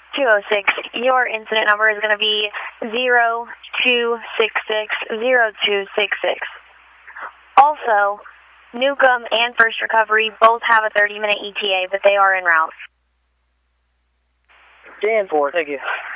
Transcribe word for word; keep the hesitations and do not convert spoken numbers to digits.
two oh six, your incident number is going to be zero two six six zero two six six. Also, Newcomb and First Recovery both have a thirty minute E T A, but they are en route. ten four, thank you.